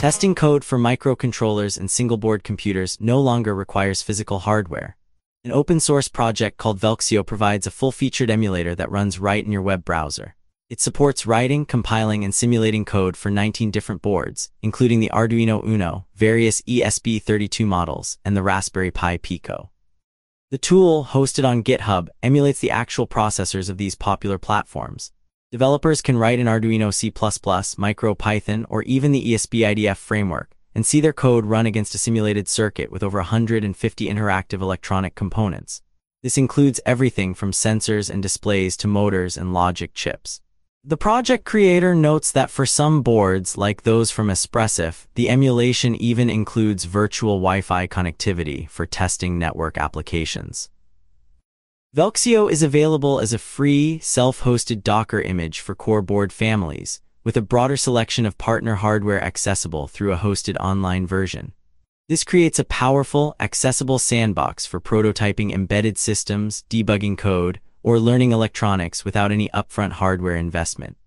Testing code for microcontrollers and single-board computers no longer requires physical hardware. An open-source project called Velxio provides a full-featured emulator that runs right in your web browser. It supports writing, compiling, and simulating code for 19 different boards, including the Arduino Uno, various ESP32 models, and the Raspberry Pi Pico. The tool, hosted on GitHub, emulates the actual processors of these popular platforms. Developers can write in Arduino C++, MicroPython, or even the ESP-IDF framework, and see their code run against a simulated circuit with over 150 interactive electronic components. This includes everything from sensors and displays to motors and logic chips. The project creator notes that for some boards, like those from Espressif, the emulation even includes virtual Wi-Fi connectivity for testing network applications. Velxio is available as a free, self-hosted Docker image for core board families, with a broader selection of partner hardware accessible through a hosted online version. This creates a powerful, accessible sandbox for prototyping embedded systems, debugging code, or learning electronics without any upfront hardware investment.